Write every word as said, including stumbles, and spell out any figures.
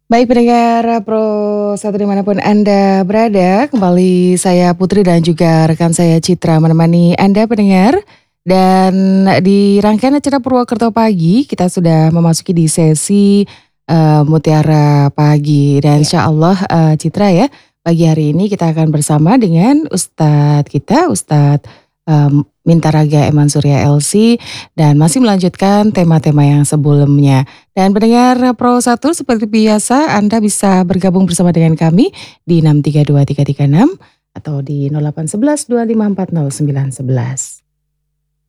Baik pendengar Pro satu dimanapun Anda berada, kembali saya Putri dan juga rekan saya Citra menemani Anda pendengar. Dan di rangkaian acara Purwokerto Pagi kita sudah memasuki di sesi eh, Mutiara Pagi dan Iya. insya Allah eh, Citra ya pagi hari ini kita akan bersama dengan Ustadz kita Ustadz em, Mintaraga Eman Surya L C dan masih melanjutkan tema-tema yang sebelumnya. Dan pendengar Pro satu seperti biasa Anda bisa bergabung bersama dengan kami di enam tiga dua tiga tiga enam atau di nol delapan satu satu dua lima empat nol sembilan satu satu.